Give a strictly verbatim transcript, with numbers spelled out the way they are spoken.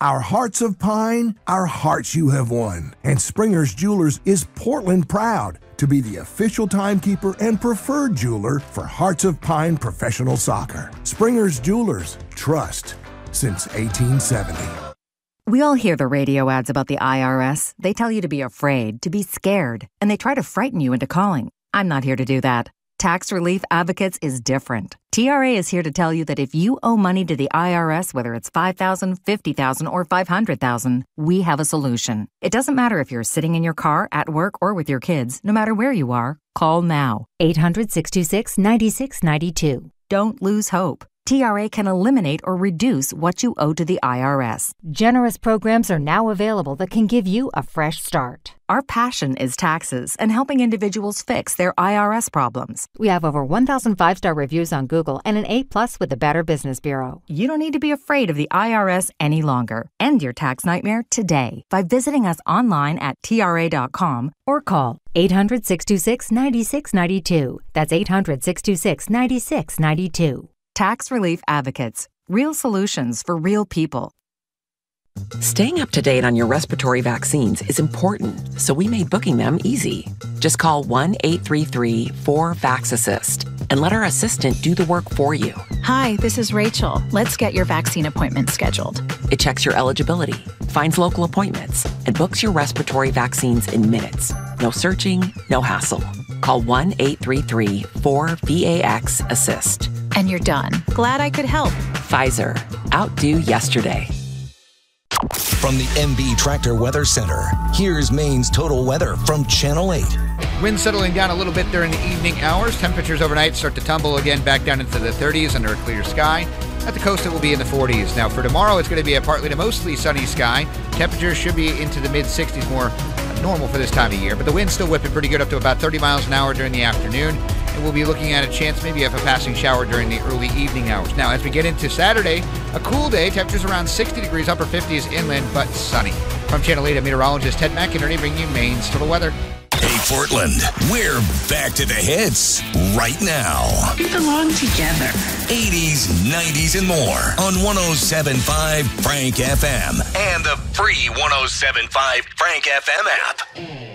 Our hearts of pine, our hearts you have won. And Springer's Jewelers is Portland proud to be the official timekeeper and preferred jeweler for Hearts of Pine professional soccer. Springer's Jewelers, trust since eighteen seventy. We all hear the radio ads about the I R S. They tell you to be afraid, to be scared, and they try to frighten you into calling. I'm not here to do that. Tax Relief Advocates is different. T R A is here to tell you that if you owe money to the I R S, whether it's five thousand dollars, fifty thousand dollars, or five hundred thousand dollars, we have a solution. It doesn't matter if you're sitting in your car, at work, or with your kids. No matter where you are, call now. eight hundred, six two six, nine six nine two. Don't lose hope. T R A can eliminate or reduce what you owe to the I R S. Generous programs are now available that can give you a fresh start. Our passion is taxes and helping individuals fix their I R S problems. We have over one thousand five-star reviews on Google and an A plus with the Better Business Bureau. You don't need to be afraid of the I R S any longer. End your tax nightmare today by visiting us online at T R A dot com or call eight hundred, six two six, nine six nine two. That's eight hundred, six two six, nine six nine two. Tax Relief Advocates. Real solutions for real people. Staying up to date on your respiratory vaccines is important, so we made booking them easy. Just call one eight three three, four, vax assist and let our assistant do the work for you. Hi, this is Rachel. Let's get your vaccine appointment scheduled. It checks your eligibility, finds local appointments, and books your respiratory vaccines in minutes. No searching, no hassle. Call one eight three three, four, vax assist. And you're done. Glad I could help. Pfizer. Outdo yesterday. From the M B Tractor Weather Center, here's Maine's total weather from Channel eight. Wind settling down a little bit during the evening hours. Temperatures overnight start to tumble again back down into the thirties under a clear sky. At the coast, it will be in the forties. Now, for tomorrow, it's going to be a partly to mostly sunny sky. Temperatures should be into the mid-sixties, more normal for this time of year. But the wind's still whipping pretty good, up to about thirty miles an hour during the afternoon. And we'll be looking at a chance maybe of a passing shower during the early evening hours. Now, as we get into Saturday, a cool day. Temperatures around sixty degrees, upper fifties inland, but sunny. From Channel eight, meteorologist Ted McInerney bringing you Maine's total weather. Hey, Portland, we're back to the hits right now. We belong together. eighties, nineties, and more on one oh seven point five Frank F M and the free one oh seven point five Frank F M app.